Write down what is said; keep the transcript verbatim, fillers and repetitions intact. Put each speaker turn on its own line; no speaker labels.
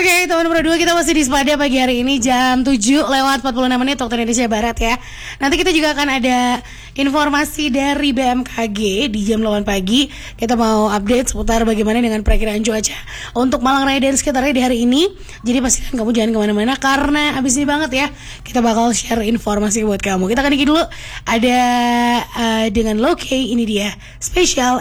Oke, teman berdua, kita masih di Sepada pagi hari ini jam tujuh lewat empat puluh enam menit waktu Indonesia Barat ya. Nanti kita juga akan ada informasi dari B M K G di jam delapan pagi. Kita mau update seputar bagaimana dengan perakiraan cuaca untuk Malang Raya dan sekitarnya di hari ini. Jadi pastikan kamu jangan kemana-mana karena abis ini banget ya kita bakal share informasi buat kamu. Kita akan ikut dulu ada uh, dengan Low K, ini dia Special